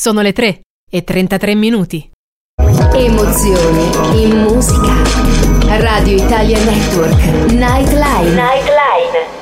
Sono le 3:33. Emozioni in musica. Radio Italia Network. Nightline.